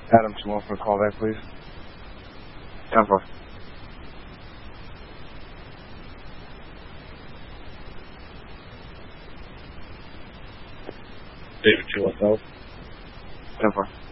Adam 2-1 for a call back, please. 10-4. David 2-1 South. 10-4.